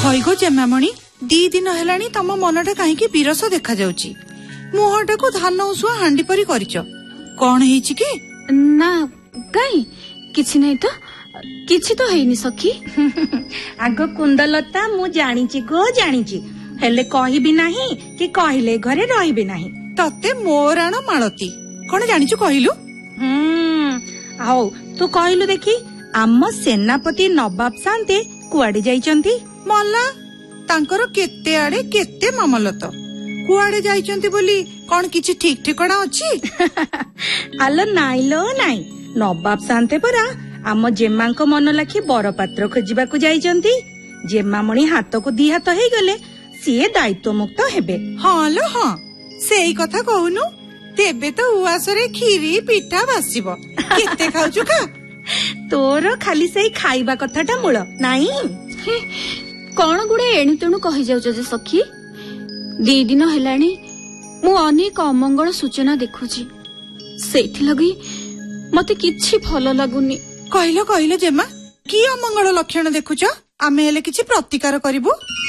ହଇଗୋ ଜେମାମଣି, 2 ଦିନ ହେଲାଣି ତମ ମନଟା କାହିଁକି ବିରସ ଦେଖା ଯାଉଛି। ମୁହଁଟାକୁ ଧାନ ଉଷୁଆ ହାଣ୍ଡି ପରି କରିଛ, କଣ ହେଇଛି କି? ନା କାଇଁ କିଛି ନାହିଁ ତ, କିଛି ତ ହେଇନି ସଖୀ। ଆଗ କୁନ୍ଦଲତା ମୁଁ ଜାଣିଛି ଗୋ ଜାଣିଛି, ହେଲେ କହିବି ନାହିଁ କି କହିଲେ ଘରେ ରହିବି ନାହିଁ। ତତେ ମୋ ରାଣ ମାଳତୀ କଣ ଜାଣିଛୁ କହିଲୁ? ହଉ ତୁ କହିଲୁ ଦେଖି, ଆମ ସେନାପତି ନବାବ ସାନ୍ତେ କୁଆଡେ ଯାଇଛନ୍ତି? ମଲା, ତାଙ୍କର କେତେ ଆଡେ କେତେ ମାମଲତ, କୁଆଡେ ଯାଇଛନ୍ତି ବୋଲି କଣ କିଛି ଠିକ ଠିକଣା ଅଛି? ଆଲୋ ନାଇଁ ଲୋ ନାଇଁ, ନବାବ ସାନ୍ତେ ପରା ଆମ ଜେମାଙ୍କ ମନ ଲାଖି ବରପାତ୍ର ଖୋଜିବାକୁ ଯାଇଛନ୍ତି। ଜେମାମଣି ହାତକୁ 2 ହାତ ହେଇଗଲେ ସିଏ ଦାୟିତ୍ୱ ମୁକ୍ତ ହେବେ। ହଁ ଲୋ ହଁ, ସେଇ କଥା କହୁନୁ। ତେବେ ତ ଉଆସରେ କ୍ଷୀରି ପିଠା ବାସିବ, କେତେ ଖାଉଛୁ ଖା। ତୋର ଖାଲି ସେଇ ଖାଇବା କଥାଟା ମୂଳ ନାଇଁ। କଣ ଗୁଡେ ଏଣୁ ତେଣୁ କହିଯାଉଛ ଯେ ସଖୀ। 2 ଦିନ ହେଲାଣି ମୁଁ ଅନେକ ଅମଙ୍ଗଳ ସୂଚନା ଦେଖୁଛି, ସେଇଥିଲାଗି ମତେ କିଛି ଭଲ ଲାଗୁନି। କହିଲ ଜେମା, କି ଅମଙ୍ଗଳ ଲକ୍ଷଣ ଦେଖୁଛ? ଆମେ ହେଲେ କିଛି ପ୍ରତିକାର କରିବୁ।